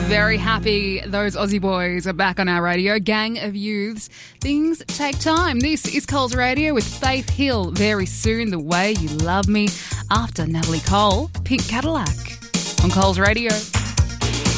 Very happy those Aussie boys are back on our radio. Gang of Youths. Things take time. This is Coles Radio with Faith Hill. Very soon, The Way You Love Me. After Natalie Cole, Pink Cadillac on Coles Radio.